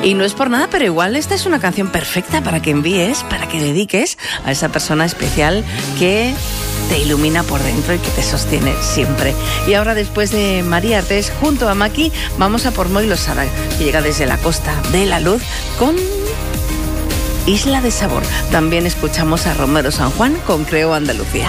Y no es por nada, pero igual esta es una canción perfecta para que envíes, para que dediques a esa persona especial que te ilumina por dentro y que te sostiene siempre. Y ahora, después de María Artés, junto a Maki, vamos a por Moilo Sara, que llega desde la Costa de la Luz con Isla de Sabor. También escuchamos a Romero San Juan con Creo Andalucía.